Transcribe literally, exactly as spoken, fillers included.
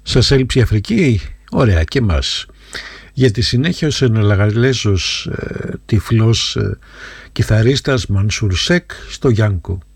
Σας έλειψε η Αφρική? Ωραία, και μας. Για τη συνέχεια ο Σενεγαλέζος ε, τυφλός ε, κιθαρίστας Μανσούρ Σεκ στο Γιάνκο.